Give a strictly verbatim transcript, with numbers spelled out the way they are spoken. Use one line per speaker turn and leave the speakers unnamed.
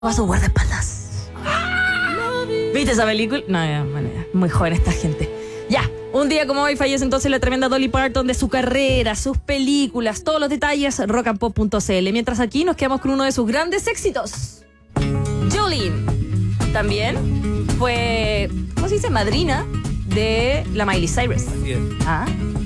a su guardaespaldas. ¿Viste esa película? No, ya, bueno, ya, muy joven esta gente. Ya, un día como hoy fallece entonces la tremenda Dolly Parton, de su carrera, sus películas, todos los detalles, rock and pop punto c l. Mientras aquí nos quedamos con uno de sus grandes éxitos. Jolene también fue, ¿cómo se dice? Madrina de la Miley Cyrus.
Así es.
Ah,